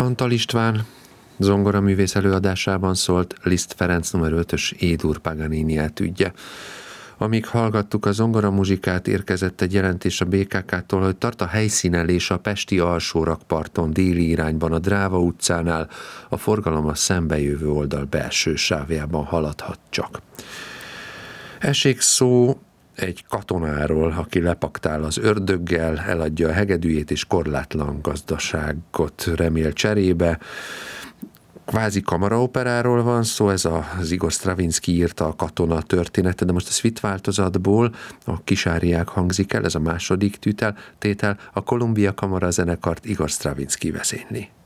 Antal István zongoraművész előadásában szólt Liszt Ferenc nr. 5-ös E-dur Paganini etüdje. Amíg hallgattuk a zongoramuzsikát, érkezett egy jelentés a BKK-tól, hogy tart a helyszínelés a pesti alsórakparton déli irányban a Dráva utcánál, a forgalom a szembejövő oldal belső sávjában haladhat csak. Esik szó egy katonáról, aki lepaktál az ördöggel, eladja a hegedűjét és korlátlan gazdaságot remél cserébe. Kvázi kamaraoperáról van szó, ez az Igor Stravinsky írta a Katona története, de most a suite változatból a kisáriák hangzik el, ez a második tétel, a Columbia Kamara zenekart Igor Stravinsky vezényli.